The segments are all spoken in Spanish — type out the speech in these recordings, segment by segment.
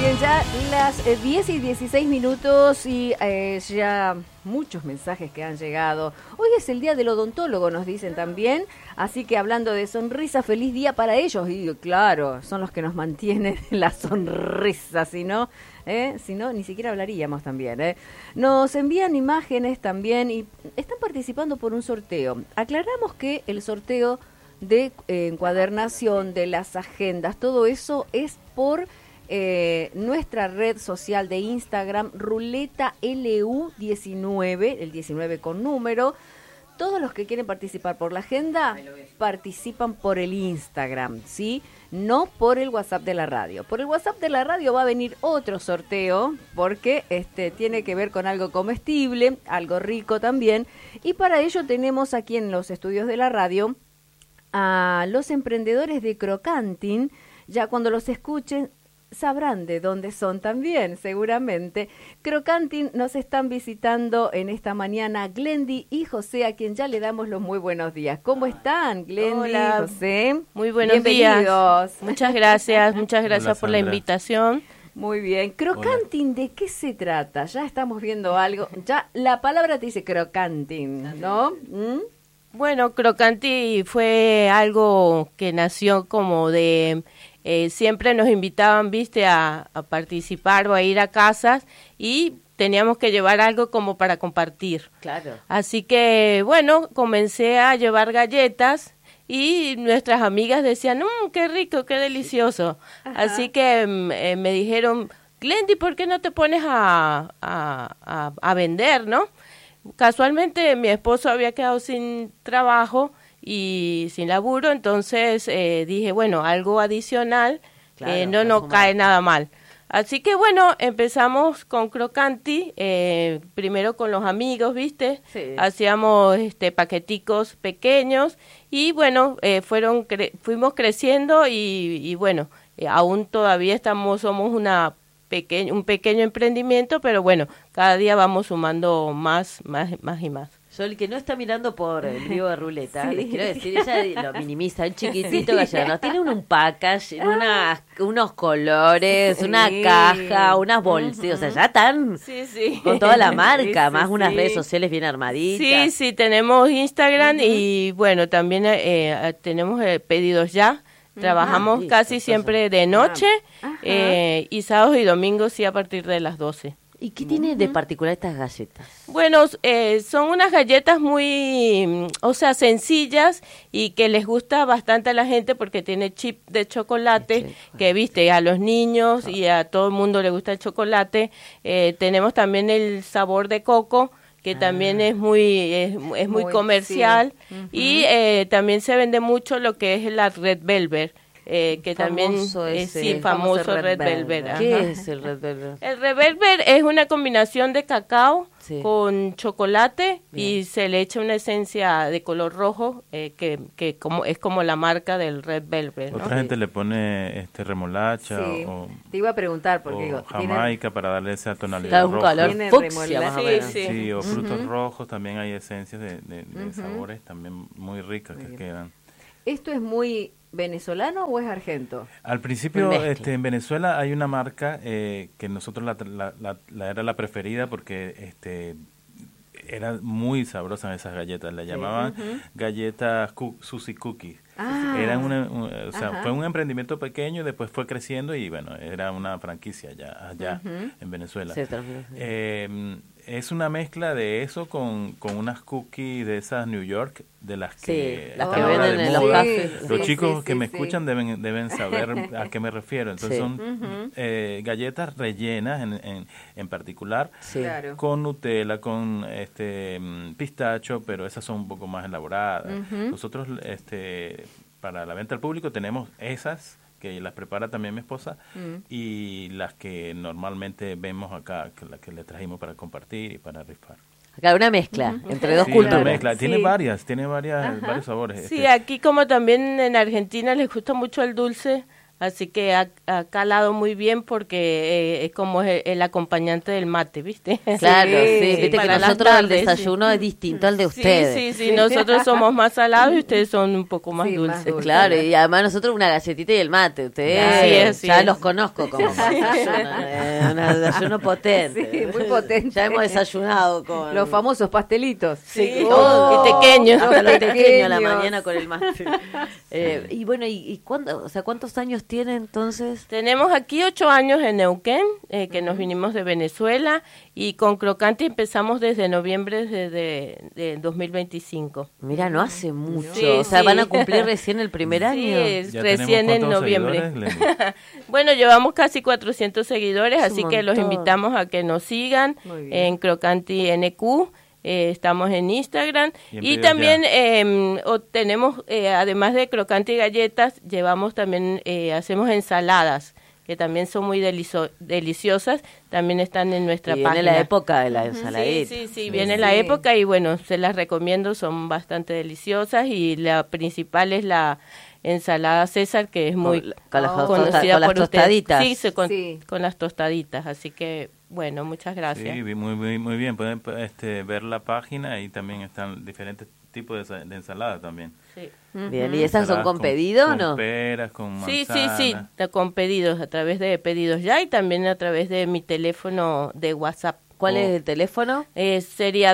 Bien, ya las 10:16 y ya muchos mensajes que han llegado. Hoy es el día del odontólogo, nos dicen también, así que hablando de sonrisa, feliz día para ellos. Y claro, son los que nos mantienen la sonrisa, si no, ni siquiera hablaríamos también. Nos envían imágenes también y están participando por un sorteo. Aclaramos que el sorteo de encuadernación de las agendas, todo eso es por nuestra red social de Instagram, Ruleta LU19, el 19 con número. Todos los que quieren participar por la agenda participan por el Instagram, ¿sí? No por el WhatsApp de la radio. Por el WhatsApp de la radio va a venir otro sorteo porque tiene que ver con algo comestible, algo rico también. Y para ello tenemos aquí en los estudios de la radio a los emprendedores de Crocantin. Ya cuando los escuchen sabrán de dónde son también, seguramente. Crocantin nos están visitando en esta mañana Glendy y José, a quien ya le damos los muy buenos días. ¿Cómo están, Glendy, José? Muy buenos días. Muchas gracias Hola, por la invitación. Muy bien. Crocantin, ¿de qué se trata? Ya estamos viendo algo. Ya la palabra te dice Crocantin, ¿no? Bueno, Crocantin fue algo que nació como de... siempre nos invitaban, a participar o a ir a casas y teníamos que llevar algo como para compartir. Claro. Así que, bueno, comencé a llevar galletas y nuestras amigas decían, qué rico, qué delicioso. Ajá. Así que me dijeron, Glendy, ¿por qué no te pones a vender, no? Casualmente mi esposo había quedado sin trabajo y sin laburo, entonces dije, bueno, algo adicional, claro, no cae nada mal. Así que bueno, empezamos con Crocantin, primero con los amigos, ¿viste? Sí. Hacíamos paqueticos pequeños y bueno, fuimos creciendo y bueno, aún todavía somos un pequeño emprendimiento, pero bueno, cada día vamos sumando más y más. Sol, que no está mirando por el vivo de Ruleta, sí. Les quiero decir, ella lo minimiza, un chiquitito Gallardo, tiene un package, unos colores, una caja, unas bolsas, o sea, ya están con toda la marca, más unas redes sociales bien armaditas. Sí, tenemos Instagram y bueno, también tenemos pedidos ya. Trabajamos casi siempre de noche y sábados y domingos sí a partir de las 12. ¿Y qué tiene de particular estas galletas? Bueno, son unas galletas muy, sencillas y que les gusta bastante a la gente porque tiene chip de chocolate, que a los niños y a todo el mundo le gusta el chocolate. Tenemos también el sabor de coco, que también es muy comercial, y también se vende mucho lo que es la Red Velvet. Que famoso también es famoso Red Velvet. ¿Qué es el Red Velvet? El Red Velvet es una combinación de cacao con chocolate y se le echa una esencia de color rojo que es como la marca del Red Velvet, ¿no? Otra gente le pone remolacha o te iba a preguntar porque jamaica para darle esa tonalidad roja. Color fucsia, más o menos. Sí, o frutos rojos, también hay esencias de sabores también muy ricas que quedan. ¿Esto es muy venezolano o es argento? Al principio en Venezuela hay una marca que nosotros la era la preferida porque era muy sabrosa esas galletas, le llamaban galletas Susie Cookies. Fue un emprendimiento pequeño y después fue creciendo y bueno, era una franquicia allá en Venezuela. Es una mezcla de eso con unas cookies de esas New York, de las que venden en los cafés. Los chicos que me escuchan deben saber a qué me refiero. Entonces son galletas rellenas en particular, con Nutella, con pistacho, pero esas son un poco más elaboradas. Nosotros para la venta al público tenemos esas que las prepara también mi esposa y las que normalmente vemos acá, que le trajimos para compartir y para rifar. Acá una mezcla entre dos culturas. Una mezcla. Tiene varios sabores. Sí, aquí como también en Argentina les gusta mucho el dulce, Así que ha calado muy bien porque es como el acompañante del mate, ¿viste? Claro, sí, viste que para las nosotros el tardes, desayuno es distinto al de ustedes. Sí, nosotros somos más salados y ustedes son un poco más Sí, más dulces. dulces. Claro, y además nosotros una galletita y el mate. Ustedes Así ya es. los conozco como un desayuno potente. Sí, muy potente. Ya hemos desayunado con Los famosos pastelitos. Sí, Oh, y pequeños. hasta los pequeños a la pequeños. mañana con el mate. Y bueno, ¿y cuándo, o sea, cuántos años tiene entonces? Tenemos aquí 8 años en Neuquén, que nos vinimos de Venezuela, y con Crocanti empezamos desde noviembre de 2025. Mira, no hace mucho. Sí, o sea, sí. van a cumplir recién el primer año. Sí, es ¿Ya recién en tenemos cuántos noviembre. seguidores, Lenny? Bueno, llevamos casi 400 seguidores, Es un así que los montón. invitamos a que nos sigan Muy bien. en Crocanti NQ. Estamos en Instagram Y en y Pedidos también tenemos, además de Crocanti y galletas, llevamos también, hacemos ensaladas que también son muy deliciosas, también están en nuestra Y página. viene la época de la ensaladita. Sí, viene la época y bueno, se las recomiendo, son bastante deliciosas y la principal es la ensalada César, que es muy Con las conocida con las por ustedes. tostaditas. Sí, Sí. con las tostaditas, así que bueno, muchas gracias. Sí, muy bien. Pueden ver la página y también están diferentes tipos de ensalada también. Sí. Bien, ¿y esas son Ensaladas con pedido o no? Con peras, con Sí, manzana. con pedidos, a través de pedidos ya y también a través de mi teléfono de WhatsApp. ¿Cuál es el teléfono? Sería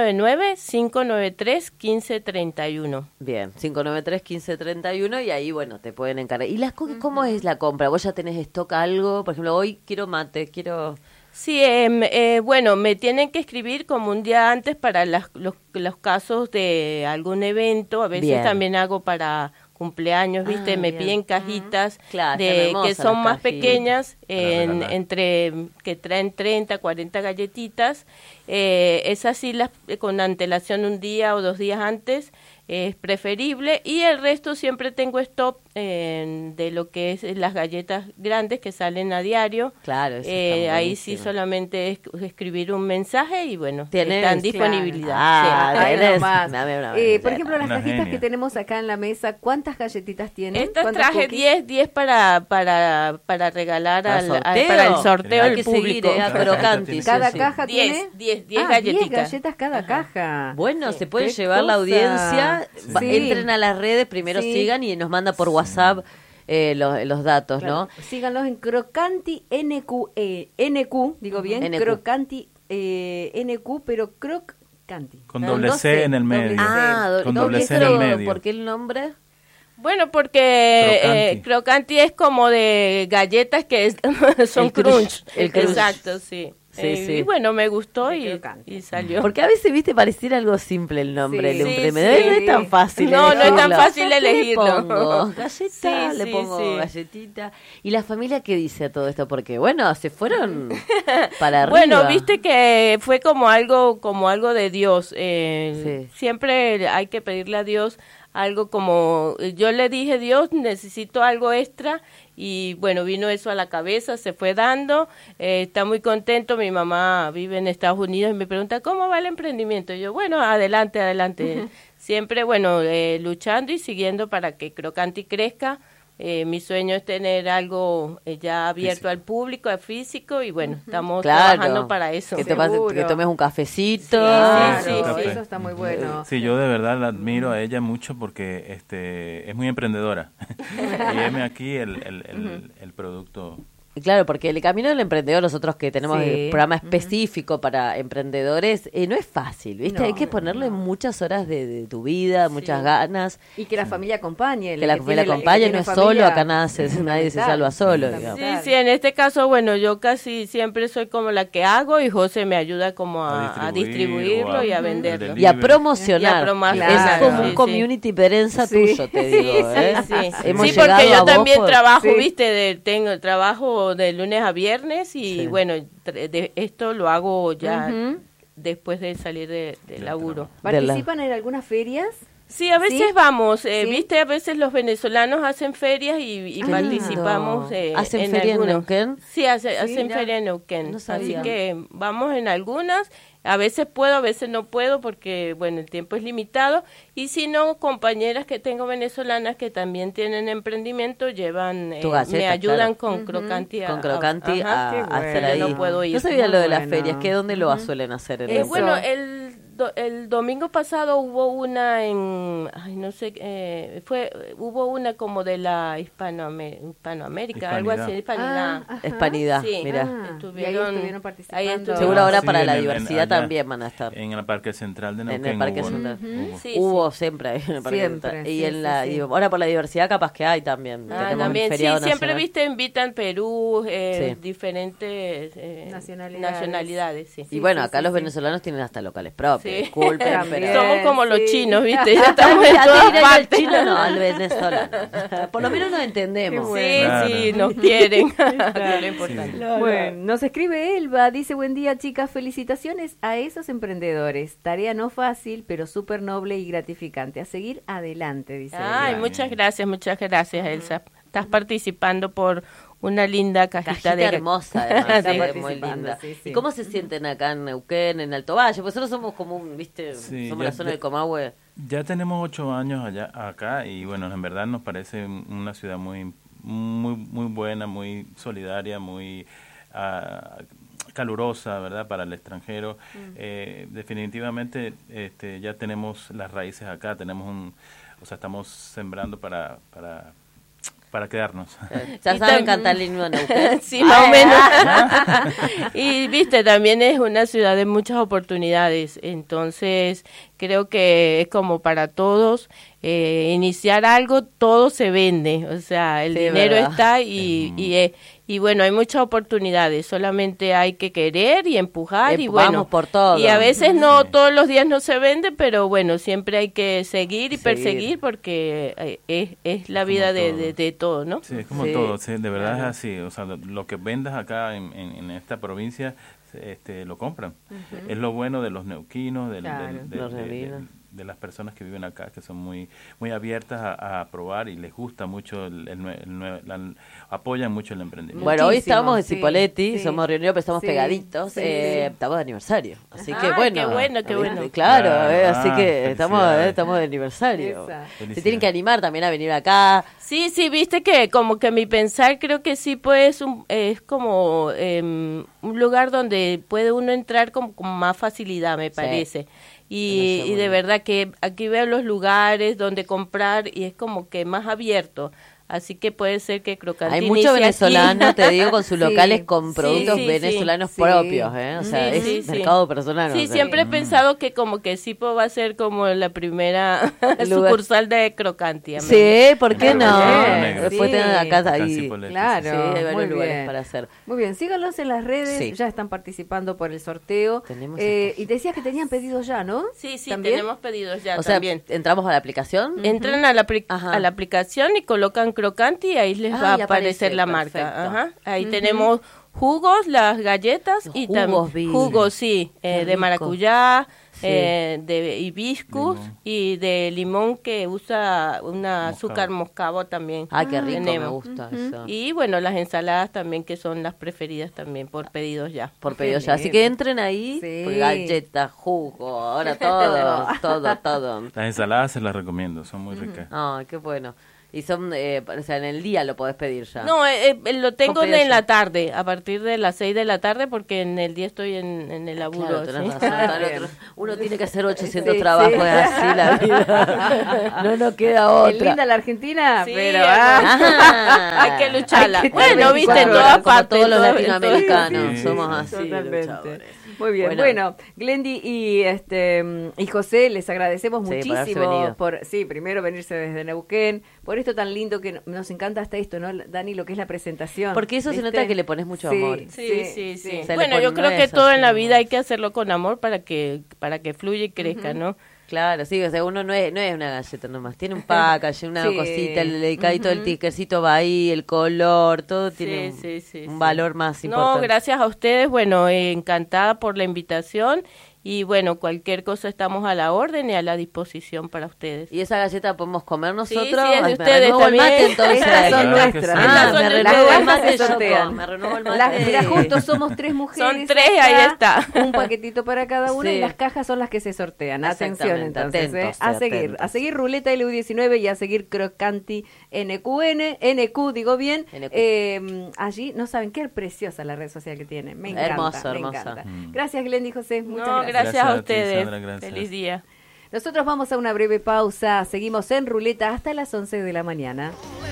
299-593-1531. Bien, 593-1531 y ahí, bueno, te pueden encargar. ¿Y las cómo es la compra? ¿Vos ya tenés stock algo? Por ejemplo, hoy quiero mate, quiero... Sí, bueno, me tienen que escribir como un día antes para los casos de algún evento. A veces Bien. también hago para cumpleaños, ¿viste? Me bien. piden cajitas Claro, están que hermosas son las más cajitas. pequeñas, regalar. que traen 30, 40 galletitas. Esas sí con antelación un día o 2 días antes es preferible y el resto siempre tengo stop de lo que es las galletas grandes que salen a diario. Claro, eso está Ahí sí buenísimo. solamente es escribir un mensaje y bueno, ¿Tienes? está en Claro. disponibilidad. Ah, sí. Ahí tenés. nomás. Dame una Por galleta. ejemplo, las Una cajitas genia. que tenemos acá en la mesa, ¿cuántas galletitas tienen? Estas ¿Cuántas traje cookies? 10 para regalar ¿Para sorteo? para el sorteo Hay al que público. seguir, a Crocanti. Cada sí, sí. caja 10, tiene 10 10 galletitas. galletas cada caja. Bueno, se puede Qué llevar la cosa. audiencia, Sí. entren a las redes, primero Sí. sigan y nos manda por WhatsApp los datos, Claro. ¿no? Síganlos en Crocanti NQ, digo bien, NQ. Crocanti NQ, pero Crocanti. Con Ah, doble no C sé, en el doble medio. C. Con doble C en el medio. ¿Por qué el nombre? Bueno, porque Crocanti. crocanti es como de galletas que son El crunch, crunch. el crunch. Exacto, sí. Sí, sí. Y bueno, me gustó De y Crocanti. salió. Porque a veces, viste, pareciera algo simple el nombre Sí. del Sí, emprendedor. sí. No es tan fácil. No, no es tan elegirlo. fácil ¿Qué elegirlo. le pongo? Galleta, Sí, le sí, pongo sí. galletita. ¿Y la familia qué dice a todo esto? Porque, bueno, se fueron para arriba. Bueno, viste que fue como algo de Dios. Sí. Siempre hay que pedirle a Dios algo como, yo le dije, Dios, necesito algo extra, y bueno, vino eso a la cabeza, se fue dando, está muy contento, mi mamá vive en Estados Unidos y me pregunta, ¿cómo va el emprendimiento? Y yo, bueno, adelante, siempre, bueno, luchando y siguiendo para que Crocanti crezca. Mi sueño es tener algo ya abierto al público, al físico, y bueno, estamos trabajando para eso. Que, Seguro. que tomes un cafecito. Claro, sí, sí. eso está muy bueno. Sí, yo de verdad la admiro a ella mucho porque es muy emprendedora. Y heme aquí el producto. Y claro, porque el camino del emprendedor, nosotros que tenemos Sí. el programa específico para emprendedores, no es fácil, ¿viste? No, Hay que ponerle muchas horas de tu vida, muchas ganas, Y que la familia acompañe. que la familia acompañe, no es solo, acá nadie se salva solo, digamos. Sí, sí, en este caso, bueno, yo casi siempre soy como la que hago y José me ayuda como a distribuirlo y a venderlo. Y a promocionar. Y a promocionar, Es como sí, un sí. community prensa Sí. tuyo, te digo. ¿eh? Sí, Hemos sí, llegado porque a yo vos también por- trabajo, Sí. viste, tengo el trabajo de lunes a viernes y Sí. bueno, esto lo hago ya después de salir del laburo. ¿Participan en algunas ferias? Sí, a veces ¿Sí? vamos, ¿Sí? viste, a veces los venezolanos hacen ferias y participamos ¿Hacen en feria en algunas. Neuquén? Sí, hacen mira, feria en Neuquén, no así sabía. que vamos en algunas, a veces puedo, a veces no puedo porque, bueno, el tiempo es limitado, y si no, compañeras que tengo venezolanas que también tienen emprendimiento, llevan, Tu galleta, me ayudan claro. con crocanti. Con crocanti ajá, qué a hacer bueno. ahí. Yo no puedo ir. No sabía Muy lo de las bueno. ferias, que ¿dónde lo suelen hacer? En Eso. Bueno, el domingo pasado hubo una en, ay, no sé, hubo una como de la Hispanoamérica, algo así, Hispanidad. ajá. Hispanidad, Sí. mira. Y ahí estuvieron participando. ahí estuvieron. Seguro ahora Sí, para la en diversidad allá, también van a estar. En el Parque Central de En Neuquén. el Parque hubo, Central. hubo. Sí, Hubo siempre ahí en el Parque Siempre, Central. sí, Y en sí, la, sí. y ahora por la diversidad capaz que hay también. Tenemos También, sí, feriado siempre, nacional. viste, invitan Perú, Sí. diferentes nacionalidades, sí. Y bueno, sí, acá sí, los sí. venezolanos tienen hasta locales propios. Sí. Disculpen, También. pero... Somos como los Sí. chinos, viste, ya estamos en A ti todas diré que al partes. chino no, al venezolano. Por lo menos nos entendemos. Qué Sí, Claro. sí, nos quieren. Que es lo importante. Bueno, nos escribe Elba, dice, buen día chicas, felicitaciones a esos emprendedores. Tarea no fácil, pero súper noble y gratificante. A seguir adelante, dice. Ay, Elba. muchas gracias, Elsa. Estás participando por una linda cajita Cajita de... hermosa, además, Sí. está muy Participando, linda. sí, sí. ¿Y cómo se sienten acá en Neuquén, en Alto Valle? Pues nosotros somos como viste, Sí, somos ya- la zona ya- del Comahue. Ya tenemos 8 años acá y bueno, en verdad nos parece una ciudad muy buena, muy solidaria, muy calurosa, ¿verdad? Para el extranjero. Definitivamente ya tenemos las raíces acá, estamos sembrando para quedarnos. Ya Y saben tam- cantar el himno de Neuquén. Sí, más o menos. Y viste, también es una ciudad de muchas oportunidades, entonces creo que es como para todos, iniciar algo, todo se vende, o sea, el Sí, dinero verdad. está y bueno, hay muchas oportunidades, solamente hay que querer y empujar y Vamos bueno, por todo. y a veces no, todos los días no se vende, pero bueno, siempre hay que seguir y Seguir. perseguir porque es la Como vida todo. de todo, ¿no? Sí, es como Sí, todo, sí, de verdad es así. O sea, lo que vendas acá en esta provincia, lo compran. Es lo bueno de los neuquinos, Claro. Los neuquinos. de las personas que viven acá, que son muy abiertas a probar y les gusta mucho, apoyan mucho el emprendimiento. Bueno, hoy Muchísimo, estamos en sí, Cipolletti, sí. somos reunidos, pero estamos Sí, pegaditos. sí. Estamos de aniversario. Así que Ay, bueno. qué bueno, qué bueno. Claro, Claro, así que felicidades. estamos de aniversario. Esa. Se tienen que animar también a venir acá. Sí, viste que como que mi pensar creo que sí pues es como un lugar donde puede uno entrar con más facilidad, me parece. Y de verdad que aquí veo los lugares donde comprar y es como que más abierto. Así que puede ser que Crocantini Hay muchos venezolanos, te digo, con sus Sí, locales con sí, productos sí, venezolanos sí. propios, ¿eh? O sea, Sí, es sí, sí. mercado personal. Sí, o sea. siempre he pensado que como que Sipo va a ser como la primera Lugar. sucursal de Crocanti. amén. Sí, ¿por qué En no? Río Negro. Después Sí. tienen acá Acá en ahí. Cipolletti, Claro, Sí, hay varios muy lugares bien. para hacer. Muy bien, síganlos en las redes, Sí. ya están participando por el sorteo. Tenemos Y decías que tenían pedidos ya, ¿no? Sí, ¿También? tenemos pedidos ya O sea, también. entramos a la aplicación. Entran a la, Ajá. a la aplicación y colocan Crocanti y ahí les Ah, va a y aparecer aparece, la perfecto. marca. Ajá. Ahí tenemos jugos, las galletas Los y jugos, también vi. jugos, sí, Qué de rico. maracuyá, Sí. de hibiscus Limón. y de limón que usa una Moscabo. azúcar moscabo también. Ay, qué rico, me tenemos. gusta eso. Y bueno, las ensaladas también que son las preferidas también por pedidos ya. Por pedido Qué ya. Así bien. que entren ahí, Sí. pues, galletas, jugo, ahora todo. Las ensaladas se las recomiendo, son muy ricas. Ay, qué bueno. Y son, o sea, en el día lo podés pedir ya. No, lo tengo Con pedido en ya. la tarde, a partir de las 6 de la tarde, porque en el día estoy en el laburo. Claro, tenés ¿sí? razón, Ah, tal bien. otro. Uno tiene que hacer 800 Sí, trabajos, sí. es así la vida. No nos queda Es otra. linda la Argentina, Sí, pero... Ajá. Hay que lucharla. Hay que Bueno, tener viste, en 24 todas Como partes. todos los en todo- latinoamericanos, Sí, somos sí, así, Totalmente. luchadores. Muy bien, bueno, Glendy y José, les agradecemos Sí, por haberse muchísimo venido. por primero venirse desde Neuquén, por esto tan lindo que nos encanta hasta esto, ¿no, Dani? Lo que es la presentación. Porque eso se ¿viste? nota que le pones mucho amor. Sí. Se le Bueno, pone yo creo que nuez, todo en la así, vida hay que hacerlo con amor para que fluya y crezca, ¿no? Claro, sí, o sea, uno no es una galleta nomás, tiene un package, una Sí. cosita, el dedicadito, el tickercito va ahí, el color, todo tiene un Sí. valor más No, importante. gracias a ustedes, bueno, encantada por la invitación Y bueno, cualquier cosa estamos a la orden y a la disposición para ustedes. ¿Y esa galleta podemos comer nosotros? Sí, es de Me ustedes renuevo el también. mate, entonces. Estas son Claro que nuestras. sí. Estas son me de renuevo ustedes. el mate, Se sortean. me renuevo el mate. Mira, justo somos 3 mujeres. Son 3, ahí está. Un paquetito para cada una Sí. y las cajas son las que se sortean. Atención, Exactamente, entonces. atentos, A seguir. atentos. A seguir Ruleta LU19 y a seguir Crocanti NQ, digo bien. NQ. Allí, no saben qué preciosa la red social que tiene. Me encanta. Hermoso, me hermoso. encanta. Gracias, Glendy José. Muchas No, gracias. gracias a Gracias a ti, ustedes. Sandra, gracias. Feliz día. Nosotros vamos a una breve pausa. Seguimos en Ruleta hasta las 11 de la mañana.